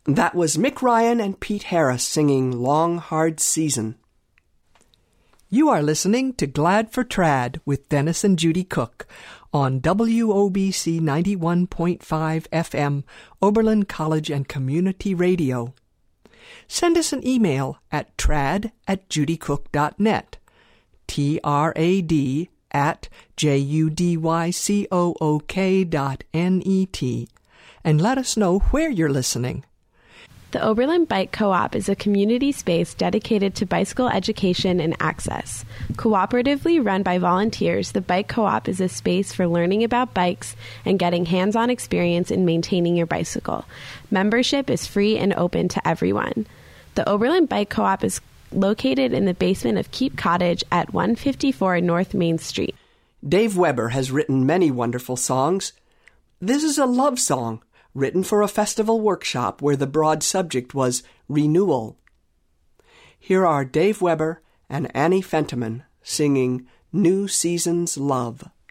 That was Mick Ryan and Pete Harris singing Long Hard Season. You are listening to Glad for Trad with Dennis and Judy Cook on WOBC 91.5 FM, Oberlin College and Community Radio. Send us an email at trad@judycook.net, trad@judycook.net, and let us know where you're listening. The Oberlin Bike Co-op is a community space dedicated to bicycle education and access. Cooperatively run by volunteers, the Bike Co-op is a space for learning about bikes and getting hands-on experience in maintaining your bicycle. Membership is free and open to everyone. The Oberlin Bike Co-op is located in the basement of Keep Cottage at 154 North Main Street. Dave Weber has written many wonderful songs. This is a love song written for a festival workshop where the broad subject was renewal. Here are Dave Weber and Annie Fentiman singing New Season's Love.